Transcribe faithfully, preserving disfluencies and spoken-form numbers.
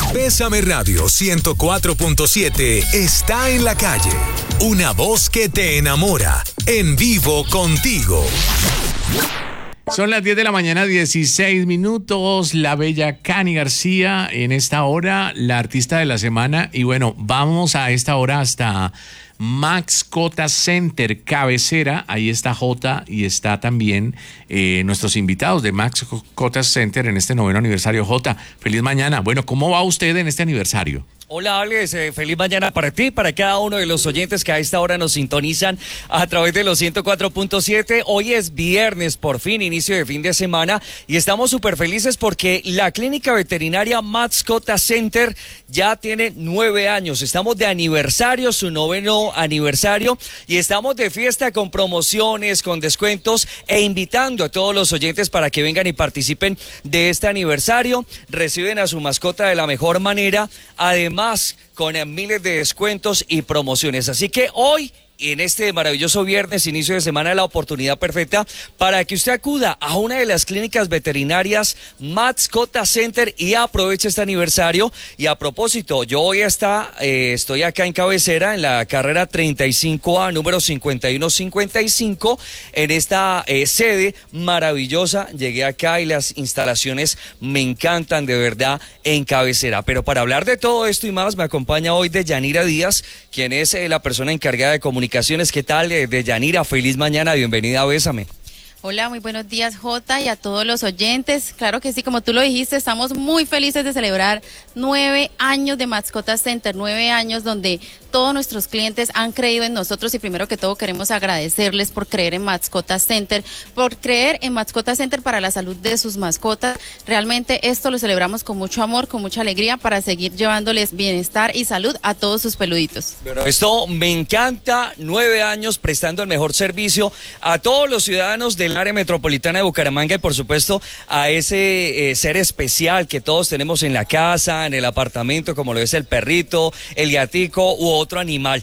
Bésame Radio ciento cuatro punto siete está en la calle. Una voz que te enamora. En vivo contigo. Son las diez de la mañana, dieciséis minutos. La bella Cani García en esta hora, la artista de la semana. Y bueno, vamos a esta hora hasta Mascota Center, cabecera. Ahí está Jota y está también eh, nuestros invitados de Mascota Center en este noveno aniversario. Jota, feliz mañana. Bueno, ¿cómo va usted en este aniversario? Hola Alex, eh, feliz mañana para ti, para cada uno de los oyentes que a esta hora nos sintonizan a través de los ciento cuatro punto siete. Hoy es viernes, por fin, inicio de fin de semana, y estamos súper felices porque la clínica veterinaria Mascota Center ya tiene nueve años. Estamos de aniversario, su noveno aniversario, y estamos de fiesta con promociones, con descuentos e invitando a todos los oyentes para que vengan y participen de este aniversario. Reciben a su mascota de la mejor manera, además más con miles de descuentos y promociones. Así que hoy, en este maravilloso viernes, inicio de semana, la oportunidad perfecta para que usted acuda a una de las clínicas veterinarias Mascota Center y aproveche este aniversario. Y a propósito, yo hoy está, eh, estoy acá en cabecera, en la carrera treinta y cinco A, número cincuenta y uno cincuenta y cinco, en esta eh, sede maravillosa. Llegué acá y las instalaciones me encantan, de verdad, en cabecera. Pero para hablar de todo esto y más, me acompaña hoy Deyanira Díaz, quien es eh, la persona encargada de comunicación. ¿Qué tal, Deyanira? Feliz mañana, bienvenida a Bésame. Hola, muy buenos días, Jota, y a todos los oyentes. Claro que sí, como tú lo dijiste, estamos muy felices de celebrar nueve años de Mascota Center, nueve años donde todos nuestros clientes han creído en nosotros, y primero que todo queremos agradecerles por creer en Mascota Center, por creer en Mascota Center para la salud de sus mascotas. Realmente esto lo celebramos con mucho amor, con mucha alegría, para seguir llevándoles bienestar y salud a todos sus peluditos. Pero esto me encanta, nueve años prestando el mejor servicio a todos los ciudadanos del área metropolitana de Bucaramanga, y por supuesto a ese eh, ser especial que todos tenemos en la casa, en el apartamento, como lo es el perrito, el gatico u otro animal.